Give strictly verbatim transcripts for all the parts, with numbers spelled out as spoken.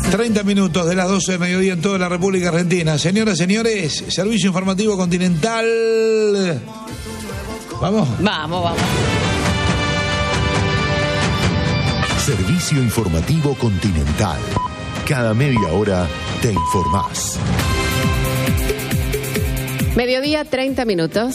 treinta minutos de las doce del mediodía en toda la República Argentina. Señoras, señores, Servicio Informativo Continental. ¿Vamos? Vamos, vamos. Servicio Informativo Continental. Cada media hora te informás. Mediodía, treinta minutos.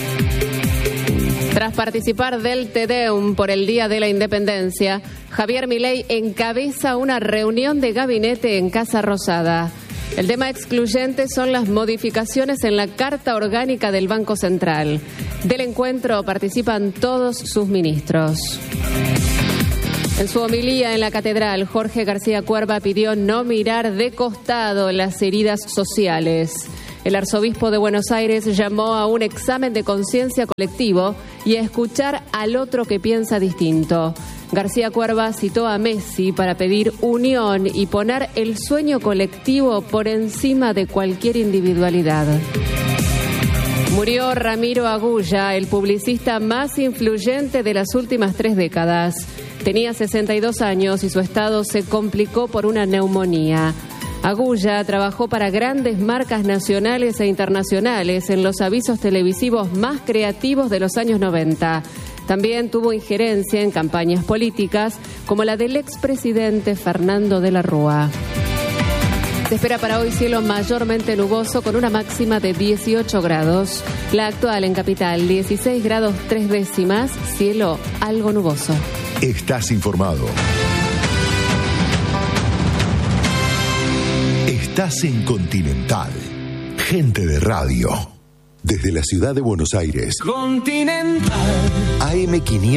Tras participar del Te Deum por el Día de la Independencia, Javier Milei encabeza una reunión de gabinete en Casa Rosada. El tema excluyente son las modificaciones en la Carta Orgánica del Banco Central. Del encuentro participan todos sus ministros. En su homilía en la catedral, Jorge García Cuerva pidió no mirar de costado las heridas sociales. El arzobispo de Buenos Aires llamó a un examen de conciencia colectivo y a escuchar al otro que piensa distinto. García Cuerva citó a Messi para pedir unión y poner el sueño colectivo por encima de cualquier individualidad. Murió Ramiro Agulla, el publicista más influyente de las últimas tres décadas. Tenía sesenta y dos años y su estado se complicó por una neumonía. Agulla trabajó para grandes marcas nacionales e internacionales en los avisos televisivos más creativos de los años noventa. También tuvo injerencia en campañas políticas como la del expresidente Fernando de la Rúa. Se espera para hoy cielo mayormente nuboso con una máxima de dieciocho grados. La actual en Capital, dieciséis grados tres décimas, cielo algo nuboso. Estás informado. Estás en Continental. Gente de radio. Desde la ciudad de Buenos Aires. Continental. A M quinientos.